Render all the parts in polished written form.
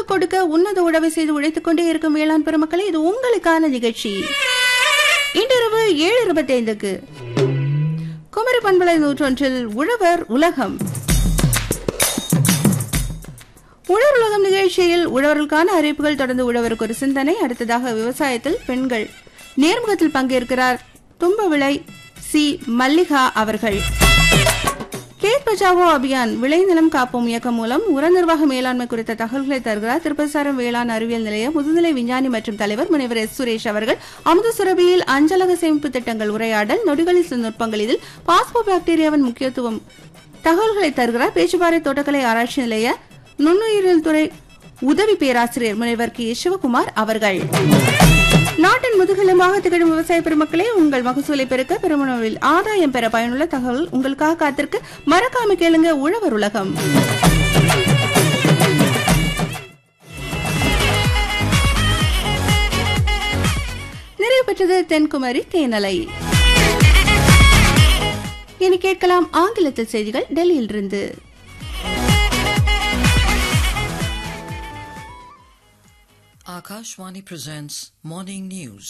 கொடுக்க உன்னத உழவை செய்து உழைத்துக் கொண்டே இருக்கும் வேளாண் பெருமக்களே, இது உங்களுக்கான நிகழ்ச்சி. இன்றிரவு 7:25க்கு குமரி பண்பலை 101 உழவர் உலகம். உழவர் உலகம் நிகழ்ச்சியில் உழவர்களுக்கான அறிவிப்புகள், தொடர்ந்து உழவருக்கு ஒரு சிந்தனை, அடுத்ததாக விவசாயத்தில் பெண்கள் நேர்முகத்தில் பங்கேற்கிறார் தும்பவிளை சி மல்லிகா அவர்கள். கேத் பச்சாவோ அபியான் விளைநிலம் காப்போம் இயக்கம் மூலம் உர நிர்வாக மேலாண்மை குறித்த தகவல்களை தருகிறார் திருப்பசாரம் வேளாண் அறிவியல் நிலைய முதுநிலை விஞ்ஞானி மற்றும் தலைவர் முனைவர் எஸ் சுரேஷ் அவர்கள். அமுத சுரபியில் அஞ்சலக சேமிப்பு திட்டங்கள் உரையாடல், நொடிகளில் சில நுட்பங்கள், இதில் பாஸ்போ பாக்டீரியாவின் முக்கியத்துவம் தகவல்களை தருகிறார் பேச்சுப்பாறை தோட்டக்கலை ஆராய்ச்சி நிலைய நுண்ணுயிரியல் துறை உதவி பேராசிரியர் முனைவர் கே சிவகுமார் அவர்கள். நாட்டின் முதுகெலும்பாக திகழும் விவசாய பெருமக்களே, உங்கள் மகசூலை பெருக்க பெருமளவில் ஆதாயம் பெற பயனுள்ள தகவல் உங்களுக்காக காத்திருக்கு. மறக்காம கேளுங்க உழவர் உலகம். நிறைவு பெற்றது தென்குமரி தேனலை. இனி கேட்கலாம் ஆங்கிலத்தில் செய்திகள் டெல்லியிலிருந்து. Akashvani presents Morning News.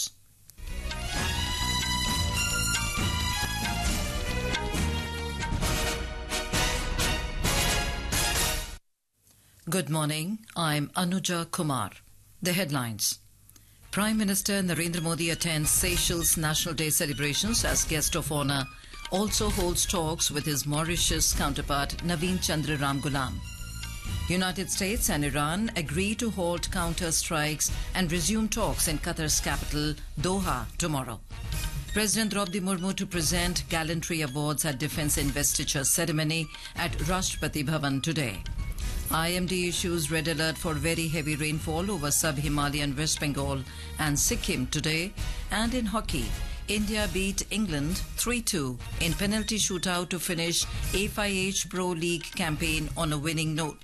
Good morning, I'm Anuja Kumar. The headlines. Prime Minister Narendra Modi attends Seychelles National Day celebrations as guest of honor, also holds talks with his Mauritius counterpart Naveen Chandra Ramgoolam. United States and Iran agree to halt counter-strikes and resume talks in Qatar's capital, Doha, tomorrow. President Draupadi Murmu to present gallantry awards at Defence Investiture ceremony at Rashtrapati Bhavan today. IMD issues red alert for very heavy rainfall over sub-Himalayan West Bengal and Sikkim today. And in hockey, India beat England 3-2 in penalty shootout to finish A5H Pro League campaign on a winning note.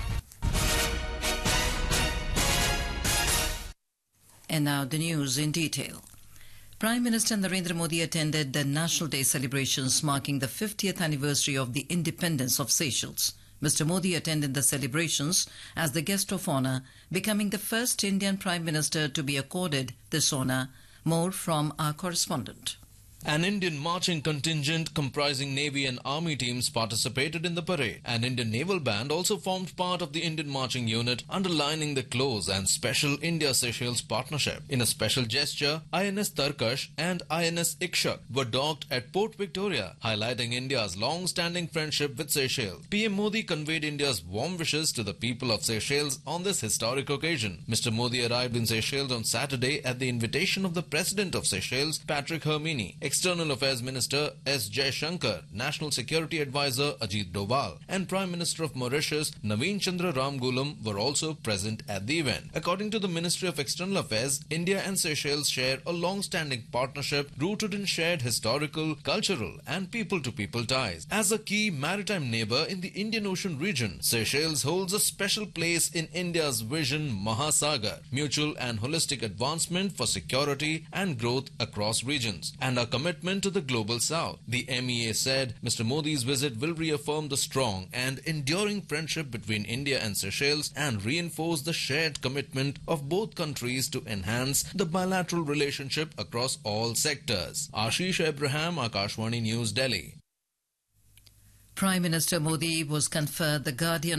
And now the news in detail. Prime Minister Narendra Modi attended the National Day celebrations marking the 50th anniversary of the independence of Seychelles. Mr. Modi attended the celebrations as the guest of honor, becoming the first Indian Prime Minister to be accorded this honor. More from our correspondent. An Indian marching contingent comprising Navy and Army teams participated in the parade. An Indian naval band also formed part of the Indian marching unit, underlining the close and special India-Seychelles partnership. In a special gesture, INS Tarkash and INS Ikshak were docked at Port Victoria, highlighting India's long-standing friendship with Seychelles. PM Modi conveyed India's warm wishes to the people of Seychelles on this historic occasion. Mr. Modi arrived in Seychelles on Saturday at the invitation of the President of Seychelles, Patrick Hermini, External Affairs Minister S. Jaishankar, National Security Advisor Ajit Doval, and Prime Minister of Mauritius Naveen Chandra Ramgoolam were also present at the event. According to the Ministry of External Affairs, India and Seychelles share a long-standing partnership rooted in shared historical, cultural, and people-to-people ties. As a key maritime neighbor in the Indian Ocean region, Seychelles holds a special place in India's vision Mahasagar, mutual and holistic advancement for security and growth across regions, and a commitment to the global south. The MEA said Mr. Modi's visit will reaffirm the strong and enduring friendship between India and Seychelles and reinforce the shared commitment of both countries to enhance the bilateral relationship across all sectors. Ashish Abraham, Akashvani News, Delhi. Prime Minister Modi was conferred the Guardian